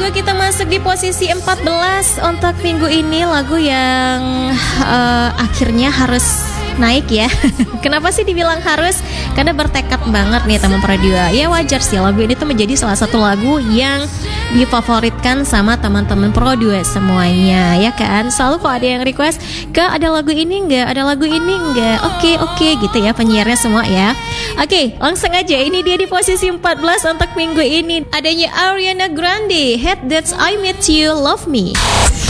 juga kita masuk di posisi 14 untuk minggu ini. Lagu yang akhirnya harus naik ya. Kenapa sih dibilang harus? Karena bertekad banget nih teman Pro 2. Ya wajar sih, lagu ini tuh menjadi salah satu lagu yang difavoritkan sama teman-teman Pro 2 semuanya, ya kan? Selalu kok ada yang request, "Kak, ada lagu ini enggak? Ada lagu ini enggak?" Oke gitu ya penyiarnya semua ya. Oke, langsung aja, ini dia di posisi 14 untuk minggu ini. Adanya Ariana Grande, "Hate That I Met You, Love Me".